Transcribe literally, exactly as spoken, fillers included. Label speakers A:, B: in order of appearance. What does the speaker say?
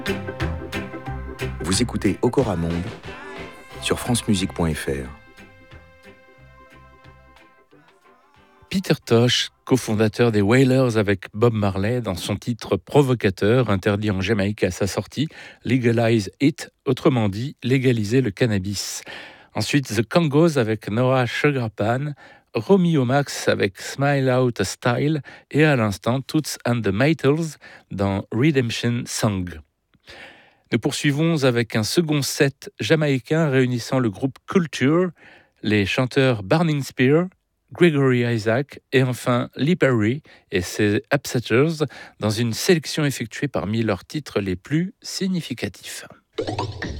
A: Vous écoutez Okora Monde sur francemusique point f r.
B: Peter Tosh, cofondateur des Wailers avec Bob Marley, dans son titre provocateur, interdit en Jamaïque à sa sortie, Legalize It, autrement dit, légaliser le cannabis. Ensuite, The Congos avec Noah Sugarpan, Romeo Max avec Smile Out a Style et à l'instant Toots and the Maytals dans Redemption Song. Nous poursuivons avec un second set jamaïcain réunissant le groupe Culture, les chanteurs Burning Spear, Gregory Isaac et enfin Lee Perry et ses Upsetters dans une sélection effectuée parmi leurs titres les plus significatifs.